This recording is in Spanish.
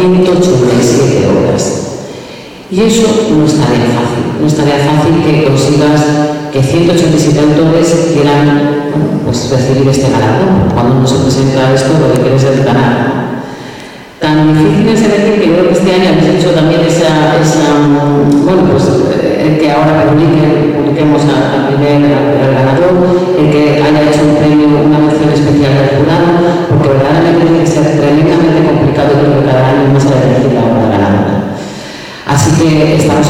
187 obras. Y eso no es tarea fácil. No es tarea fácil que consigas que 187 autores quieran, bueno, pues recibir este galardón. Cuando uno se presenta esto, lo que quiere es el ganar. Tan difícil es elegir que yo creo que este año habéis hecho también bueno, pues que ahora publiquemos al ganador.